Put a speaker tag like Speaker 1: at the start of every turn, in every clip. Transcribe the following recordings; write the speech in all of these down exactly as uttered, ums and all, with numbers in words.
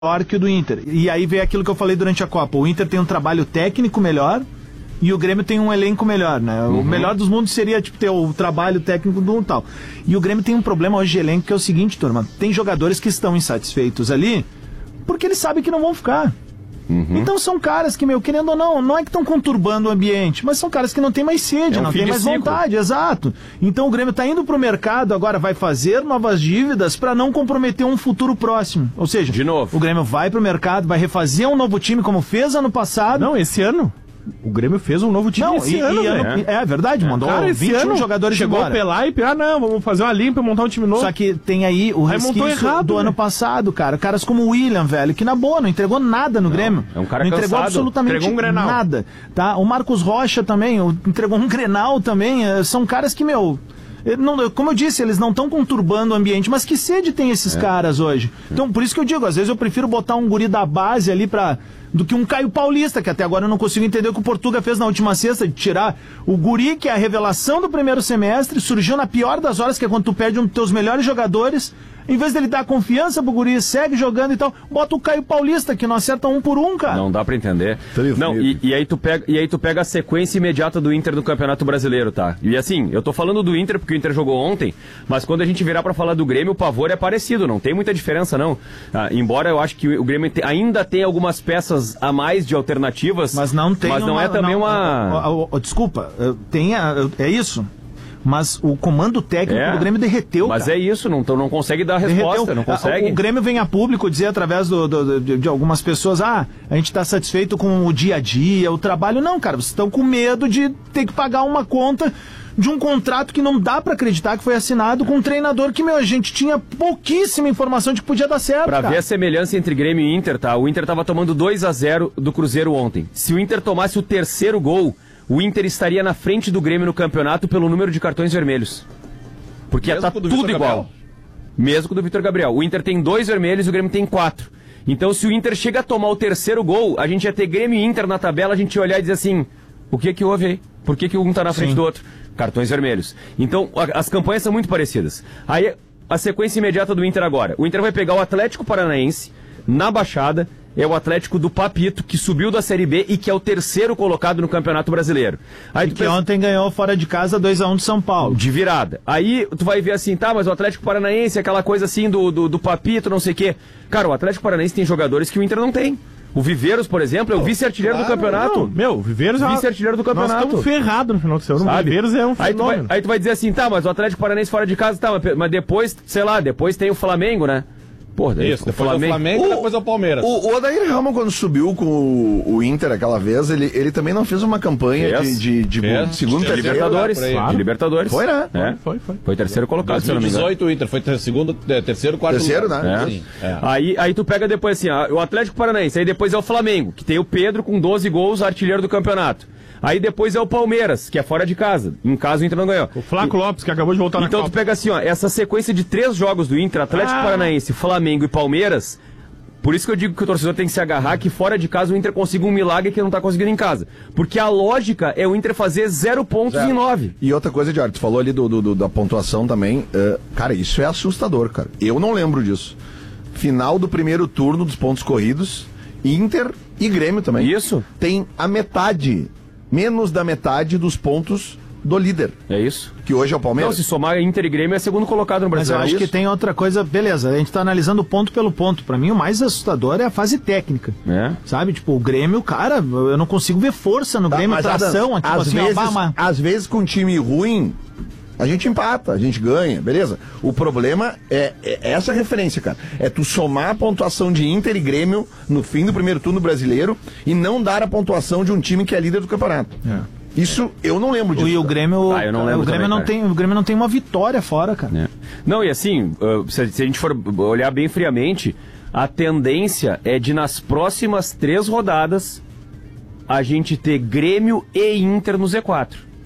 Speaker 1: melhor que o do Inter. E aí vem aquilo que eu falei durante a Copa. O Inter tem um trabalho técnico melhor e o Grêmio tem um elenco melhor, né? Uhum. O melhor dos mundos seria, tipo, ter o trabalho técnico do um tal. E o Grêmio tem um problema hoje de elenco que é o seguinte, turma. Tem jogadores que estão insatisfeitos ali porque eles sabem que não vão ficar. Uhum. Então são caras que, meu, querendo ou não, não é que estão conturbando o ambiente, mas são caras que não têm mais sede, é um não têm mais ciclo. vontade, exato. Então o Grêmio está indo pro mercado, agora vai fazer novas dívidas para não comprometer um futuro próximo. Ou seja,
Speaker 2: de novo,
Speaker 1: o Grêmio vai pro mercado, vai refazer um novo time como fez ano passado.
Speaker 3: Não, esse ano. O Grêmio fez um novo time
Speaker 1: não,
Speaker 3: esse
Speaker 1: e,
Speaker 3: ano,
Speaker 1: e ano, É, é verdade, mandou
Speaker 3: cara,
Speaker 1: vinte e um ano jogadores
Speaker 3: chegou
Speaker 1: embora.
Speaker 3: Chegou o Pelé e, ah não, vamos fazer uma limpa e montar um time novo.
Speaker 1: Só que tem aí o resquício errado, do né? ano passado, cara. Caras como o William, velho, que na boa não entregou nada no
Speaker 2: não,
Speaker 1: Grêmio.
Speaker 2: É um cara
Speaker 1: não
Speaker 2: cansado.
Speaker 1: entregou absolutamente
Speaker 3: entregou um Grenal.
Speaker 1: nada. Tá? O Marcos Rocha também, entregou um Grenal também. São caras que, meu... Não, como eu disse, eles não estão conturbando o ambiente, mas que sede tem esses é. caras hoje? Então, por isso que eu digo, às vezes eu prefiro botar um guri da base ali pra... do que um Caio Paulista, que até agora eu não consigo entender o que o Portuga fez na última sexta, de tirar o guri, que é a revelação do primeiro semestre, surgiu na pior das horas, que é quando tu perde um dos teus melhores jogadores, em vez dele dar confiança pro guri, segue jogando e tal, bota o Caio Paulista, que não acerta um por um, cara.
Speaker 2: Não dá pra entender. Não, e, e, aí tu pega, e aí tu pega a sequência imediata do Inter no Campeonato Brasileiro, tá? E assim, eu tô falando do Inter porque o Inter jogou ontem, mas quando a gente virar pra falar do Grêmio, o pavor é parecido, não tem muita diferença, não. Ah, embora eu acho que o Grêmio te, ainda tem algumas peças a mais de alternativas,
Speaker 1: mas não tem
Speaker 2: mas não
Speaker 1: uma,
Speaker 2: é também
Speaker 1: não,
Speaker 2: uma...
Speaker 1: Oh, oh, oh, desculpa, tem a, é isso? Mas o comando técnico é, do Grêmio derreteu,
Speaker 2: Mas
Speaker 1: cara.
Speaker 2: é isso, não, não consegue dar a resposta, derreteu. não consegue.
Speaker 1: O, o Grêmio vem a público dizer através do, do, de, de algumas pessoas, ah, a gente está satisfeito com o dia a dia, o trabalho. Não, cara, vocês estão com medo de ter que pagar uma conta de um contrato que não dá pra acreditar que foi assinado com um treinador que, meu, a gente tinha pouquíssima informação de que podia dar certo,
Speaker 2: Pra
Speaker 1: cara.
Speaker 2: ver a semelhança entre Grêmio e Inter, tá? O Inter tava tomando dois a zero do Cruzeiro ontem. Se o Inter tomasse o terceiro gol, o Inter estaria na frente do Grêmio no campeonato pelo número de cartões vermelhos. Porque ia tá tudo igual. Gabriel. Mesmo com o do Vitor Gabriel. O Inter tem dois vermelhos e o Grêmio tem quatro. Então, se o Inter chega a tomar o terceiro gol, a gente ia ter Grêmio e Inter na tabela, a gente ia olhar e dizer assim, o que que houve aí? Por que que um tá na frente Sim. do outro? Cartões vermelhos. Então, a, as campanhas são muito parecidas. Aí, a sequência imediata do Inter agora. O Inter vai pegar o Atlético Paranaense na Baixada, é o Atlético do Papito, que subiu da Série B e que é o terceiro colocado no Campeonato Brasileiro. Aí
Speaker 1: e que pensa... ontem ganhou fora de casa dois a um de São Paulo.
Speaker 2: De virada. Aí tu vai ver assim, tá, mas o Atlético Paranaense, aquela coisa assim do, do, do Papito, não sei o quê. Cara, o Atlético Paranaense tem jogadores que o Inter não tem. O Viveiros, por exemplo, é o vice-artilheiro claro, do campeonato.
Speaker 3: Não, meu, o Viveiros é
Speaker 2: vice-artilheiro do campeonato.
Speaker 3: Nós estamos ferrados no final do ano. O Viveiros é um
Speaker 2: aí tu, vai, aí tu vai dizer assim, tá, mas o Atlético Paranaense fora de casa, tá, mas, mas depois, sei lá, depois tem o Flamengo, né?
Speaker 4: Porra, isso, depois o Flamengo, Flamengo
Speaker 5: o,
Speaker 4: e depois é o Palmeiras.
Speaker 5: O, o Odair Helman, quando subiu com o, o Inter aquela vez, ele, ele também não fez uma campanha
Speaker 2: fez,
Speaker 5: de, de, de
Speaker 2: fez,
Speaker 5: segundo,
Speaker 2: de Libertadores. Claro. De Libertadores.
Speaker 5: Foi, né?
Speaker 2: É.
Speaker 3: Foi, foi.
Speaker 2: Foi terceiro colocado,
Speaker 4: dois mil e dezoito o Inter, foi ter, segundo, terceiro, quarto
Speaker 5: Terceiro,
Speaker 4: lugar.
Speaker 5: né?
Speaker 2: É. Sim. É. Aí, aí tu pega depois assim, ó, o Atlético Paranaense, aí depois é o Flamengo, que tem o Pedro com doze gols, artilheiro do campeonato. Aí depois é o Palmeiras, que é fora de casa. Em casa o Inter não ganhou.
Speaker 3: O Flaco e... Lopes, que acabou de voltar
Speaker 2: então,
Speaker 3: na Copa.
Speaker 2: Então tu pega assim, ó, essa sequência de três jogos do Inter, Atlético ah. Paranaense, Flamengo e Palmeiras. Por isso que eu digo que o torcedor tem que se agarrar que fora de casa o Inter consiga um milagre que não tá conseguindo em casa. Porque a lógica é o Inter fazer zero pontos zero. em nove.
Speaker 5: E outra coisa, Diário, tu falou ali do, do, do, da pontuação também. Uh, cara, isso é assustador, cara. Eu não lembro disso. Final do primeiro turno dos pontos corridos, Inter e Grêmio também.
Speaker 2: Isso.
Speaker 5: Tem a metade, menos da metade dos pontos do líder.
Speaker 2: É isso.
Speaker 5: Que hoje é o Palmeiras.
Speaker 2: Não, se somar Inter e Grêmio é segundo colocado no Brasil.
Speaker 1: Mas eu acho
Speaker 2: é
Speaker 1: que tem outra coisa, beleza, a gente tá analisando ponto pelo ponto. Pra mim o mais assustador é a fase técnica. É. Sabe, tipo, o Grêmio, cara, eu não consigo ver força no tá, Grêmio, tração aqui,
Speaker 5: às
Speaker 1: assim,
Speaker 5: vezes,
Speaker 1: ó, uma...
Speaker 5: às vezes com um time ruim, a gente empata, a gente ganha, beleza? O problema é, é essa referência, cara. É tu somar a pontuação de Inter e Grêmio no fim do primeiro turno brasileiro e não dar a pontuação de um time que é líder do campeonato. É. Isso, eu não lembro disso.
Speaker 1: E o Grêmio,
Speaker 2: ah, eu não lembro
Speaker 1: o Grêmio
Speaker 2: também,
Speaker 1: não tem, o Grêmio não tem uma vitória fora, cara.
Speaker 2: É. Não, e assim, se a gente for olhar bem friamente, a tendência é de nas próximas três rodadas a gente ter Grêmio e Inter no Z quatro.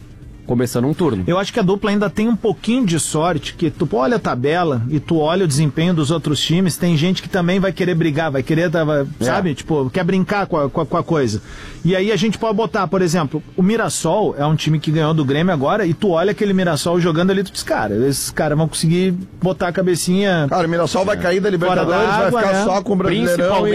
Speaker 2: começando um turno.
Speaker 1: Eu acho que a dupla ainda tem um pouquinho de sorte, que tu olha a tabela e tu olha o desempenho dos outros times, tem gente que também vai querer brigar, vai querer, sabe, é. tipo, quer brincar com a, com, a, com a coisa. E aí a gente pode botar, por exemplo, o Mirassol é um time que ganhou do Grêmio agora, e tu olha aquele Mirassol jogando ali, tu diz, cara, esses caras vão conseguir botar a cabecinha...
Speaker 5: Cara, o Mirassol vai cair da Libertadores,
Speaker 1: água,
Speaker 5: vai ficar
Speaker 1: né?
Speaker 5: só com o Brasileirão.